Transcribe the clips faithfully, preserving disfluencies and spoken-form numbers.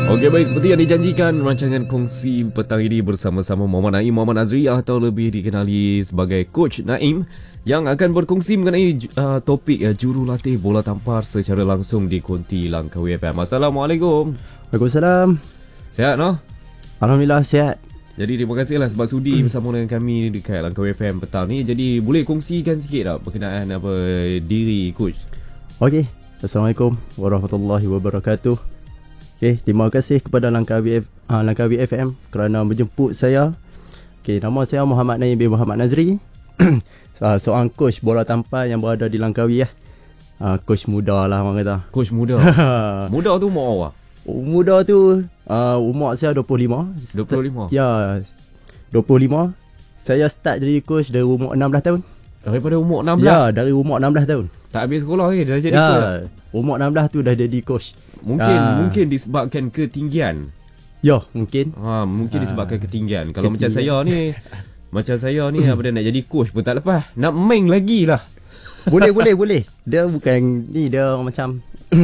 Okey, baik, seperti yang dijanjikan, rancangan kongsi petang ini bersama-sama Muhammad Naim Muhammad Azri atau lebih dikenali sebagai Coach Naim yang akan berkongsi mengenai uh, topik uh, jurulatih bola tampar secara langsung di Konti Langkawi F M. Assalamualaikum. Waalaikumsalam. Sihat, no? Alhamdulillah sihat. Jadi terima kasihlah sebab sudi bersama dengan kami dekat Langkawi F M petang ni. Jadi boleh kongsikan sikit tak berkenaan apa diri Coach? Okey. Assalamualaikum warahmatullahi wabarakatuh. Okey, terima kasih kepada Langkawi F, uh, Langkawi F M kerana menjemput saya. Okey, nama saya Muhammad Naim bin Muhammad Nazri. Seorang coach bola tampar yang berada di Langkawi ya. Uh, coach muda lah orang kata. Coach muda. Muda tu umur awak? Muda tu uh, umur saya dua puluh lima. dua puluh lima? Ya, dua puluh lima. Saya start jadi coach dari umur enam belas tahun. Daripada umur enam belas? Ya, dari umur enam belas tahun. Tak habis sekolah lagi dah jadi ya, coach? Umur enam belas tu dah jadi coach. Mungkin uh, mungkin disebabkan ketinggian. Ya, mungkin. Ha, mungkin disebabkan uh, ketinggian. Kalau ketinggian. macam saya ni, macam saya ni apa dia nak jadi coach pun tak lepas. Nak main lagi lah. Boleh, boleh, boleh. Dia bukan ni, dia macam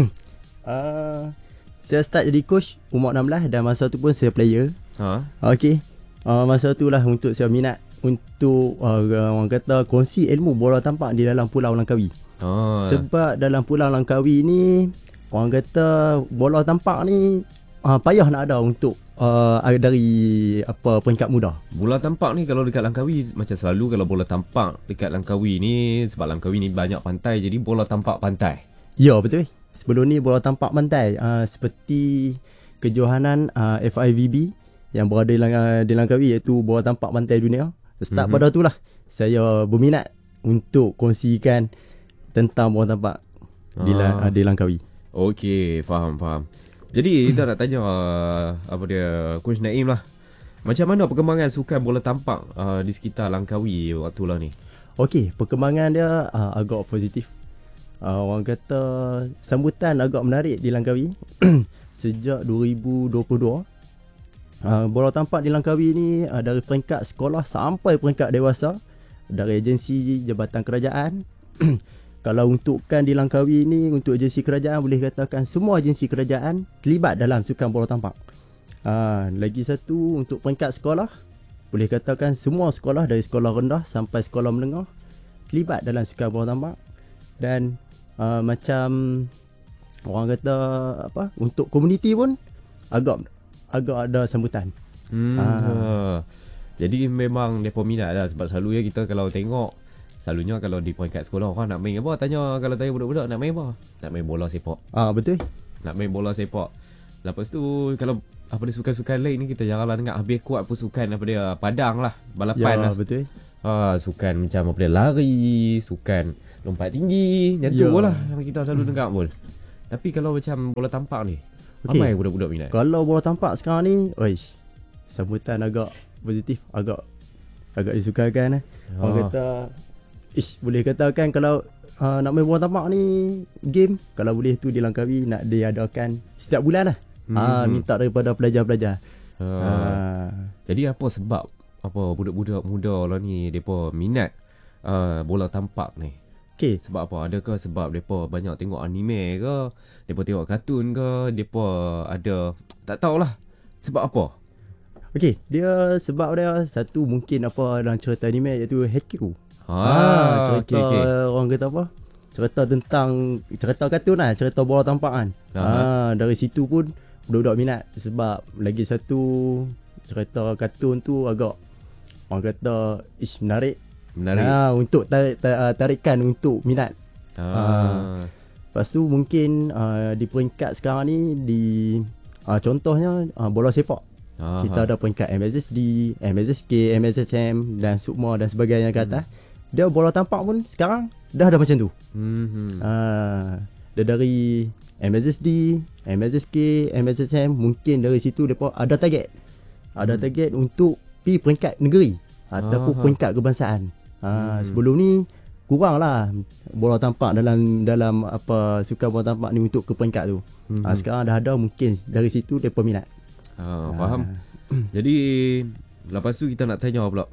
uh, saya start jadi coach umur enam belas dan masa tu pun saya player. Ha. Okey. Uh, masa tu lah untuk saya minat untuk uh, orang kata kongsi ilmu bola tampar di dalam Pulau Langkawi. Oh. Sebab dalam Pulau Langkawi ni orang kata bola tampar ni uh, payah nak ada untuk uh, dari apa peringkat muda. Bola tampar ni kalau dekat Langkawi macam selalu kalau bola tampar dekat Langkawi ni sebab Langkawi ni banyak pantai jadi bola tampar pantai. Ya betul. Sebelum ni bola tampar pantai uh, seperti kejohanan uh, F I V B yang berada di, Lang- di Langkawi iaitu bola tampar pantai dunia. Start mm-hmm. pada tu lah saya berminat untuk kongsikan tentang bola tampar ah. di, uh, di Langkawi. Okey, faham, faham. Jadi kita nak tanya uh, apa dia Coach Naim lah. Macam mana perkembangan sukan bola tampar uh, di sekitar Langkawi waktu lah ni? Okey, perkembangan dia uh, agak positif. Uh, orang kata sambutan agak menarik di Langkawi sejak dua ribu dua puluh dua. Uh, bola tampar di Langkawi ni uh, dari peringkat sekolah sampai peringkat dewasa dari agensi jabatan kerajaan. Kalau untukkan di Langkawi ni untuk agensi kerajaan boleh katakan semua agensi kerajaan terlibat dalam sukan bola tampar. Uh, lagi satu untuk peringkat sekolah boleh katakan semua sekolah dari sekolah rendah sampai sekolah menengah terlibat dalam sukan bola tampar. Dan uh, macam orang kata apa untuk komuniti pun agak agak ada sambutan. Hmm. Uh. Jadi memang depa minat lah sebab selalu ya kita kalau tengok selalunya kalau di peringkat sekolah orang nak main apa tanya kalau tanya budak-budak nak main apa? Nak main bola sepak. Ah betul. Nak main bola sepak. Lepas tu kalau apa dia sukan-sukan lain ni kita jaranglah dengar habis kuat pun sukan apa dia padang lah, balapan ya, lah. Betul. Ah sukan macam apa dia lari, sukan lompat tinggi, macam tu lah yang kita selalu hmm. dengar pun. Tapi kalau macam bola tampar ni, okay. Ramai budak-budak minat. Kalau bola tampar sekarang ni, oish, sambutan agak positif, agak agak disukakan eh. Oh. Orang kata ish, boleh katakan kalau uh, nak main bola tampar ni game, kalau boleh tu di Langkawi nak diadakan setiap bulan lah. Hmm. Uh, minta daripada pelajar-pelajar. Uh. Uh. Jadi apa sebab apa budak-budak muda lah ni depa minat uh, bola tampar ni? Okay. Sebab apa? Adakah sebab depa banyak tengok anime ke? Depa tengok kartun ke? Depa ada tak tahulah. Sebab apa? Okey, dia sebab dia satu mungkin apa dalam cerita anime iaitu Haikyuu. Ah, ah, cerita okay, okay. orang kata apa? Cerita tentang cerita kartun lah, cerita bola tampar kan. Ah, dari situ pun budak-budak minat sebab lagi satu cerita kartun tu agak orang kata ish menarik. Menarik. Ah, untuk tarik, tarikan untuk minat. Ah. Ah. Lepas tu mungkin uh, di peringkat sekarang ni di uh, contohnya uh, bola sepak. Aha. Kita ada peringkat M S S D, M S S K, M S S M dan Sukma dan sebagainya ke atas. Hmm. Dia bola tampar pun sekarang dah ada macam tu. Hmm. Uh, dia dari M S S D, M S S K, M S S M, mungkin dari situ depa ada target. Ada hmm. target untuk pergi peringkat negeri ataupun peringkat kebangsaan. Uh, hmm. Sebelum ni kurang lah bola tampar dalam dalam apa sukan bola tampar ni untuk ke peringkat tu. Hmm. Uh, sekarang dah ada, mungkin dari situ depa minat. Uh, faham. Uh. Jadi lepas tu kita nak tanya pula,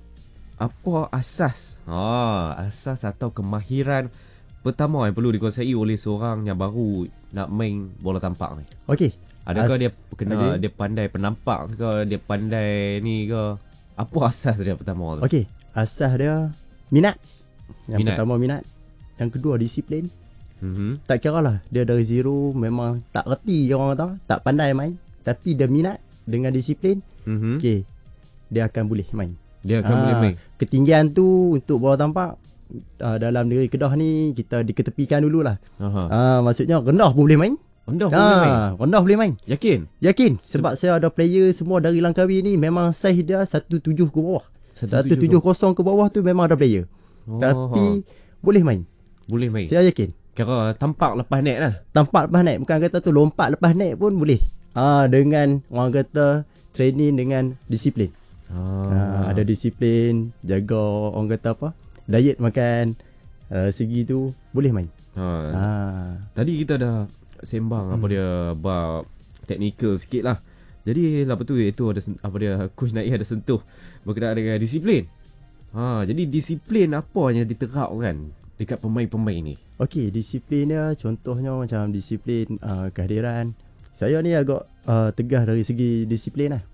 apa asas ha, asas atau kemahiran pertama yang perlu dikuasai oleh seorang yang baru nak main bola tampar ni? Okey, Adakah As- dia kena okay. dia pandai penampak ke, dia pandai ni ke? Apa asas dia pertama tu? Okey, asas dia minat. Yang Minat. pertama minat. Yang kedua disiplin. Mhm. Tak kira lah dia dari zero memang tak reti orang kata, tak pandai main, tapi dia minat dengan disiplin, Mhm. okey, dia akan boleh main. Dia akan Ah, boleh main. Ketinggian tu untuk bola tampar uh, dalam negeri Kedah ni kita diketepikan dululah. Aha. Ah, maksudnya rendah pun boleh main. Rendah boleh main. Ah, rendah boleh main. Yakin? Yakin sebab saya ada player semua dari Langkawi ni memang saiz dia seratus tujuh ke bawah. seratus tujuh puluh ke bawah tu memang ada player. Oh, Tapi boleh main. boleh main. Saya yakin. Kira tampak lepas net lah. Tampak lepas net, bukan kata tu lompat lepas net pun boleh. Ah, dengan orang kata training dengan disiplin. Ah, ada disiplin, jaga orang kata apa? Diet makan. Uh, segi tu boleh main. Ha. Ah. Tadi kita dah sembang apa Hmm. dia bab technical sikit lah. Jadi lepas tu itu ada sen- apa dia coach Naik ada sentuh berkenaan dengan disiplin. Ha, jadi disiplin apa yang diterapkan dekat pemain-pemain ni? Okey, disiplin dia contohnya macam disiplin uh, kehadiran. Saya ni agak uh, tegas dari segi disiplin lah.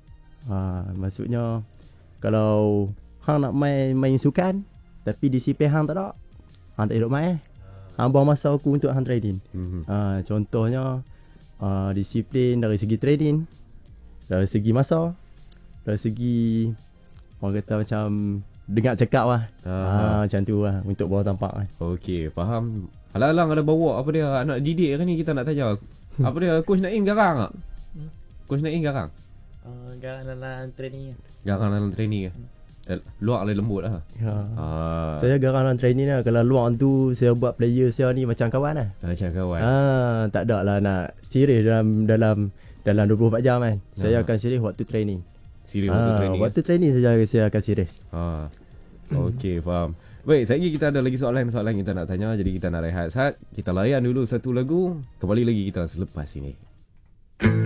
Uh, maksudnya kalau hang nak main main sukan tapi disiplin hang tak ada, hang tak hidup main. Hang buang masa aku untuk hang training. Mhm. Uh, contohnya uh, disiplin dari segi training, dari segi masa, dari segi orang kata macam dengar cakap lah. Ah, macam tu lah untuk bola tampak kan. Okey, faham. Alang-alang ada bawa apa dia anak didik kan ni kita nak tanya. Apa dia coach Naim garang tak? Hmm. Coach Naim garang. Uh, garang dalam training kan. Garang dalam training ke? Eh, luar lah lembut lah. Ya. Ah, Saya garang dalam training lah. Kalau luar tu saya buat player saya ni macam kawan lah. macam kawan. Ah, tak ada lah nak serius dalam dalam dalam dua puluh empat jam kan. Saya Ah. akan serius waktu training. Serius waktu Ah, training. waktu training saja saya akan serius. Ha. Okey, faham. Baik, sekejap lagi kita ada lagi soalan-soalan kita nak tanya. Jadi kita nak rehat saat. Kita layan dulu satu lagu. Kembali lagi kita selepas ini.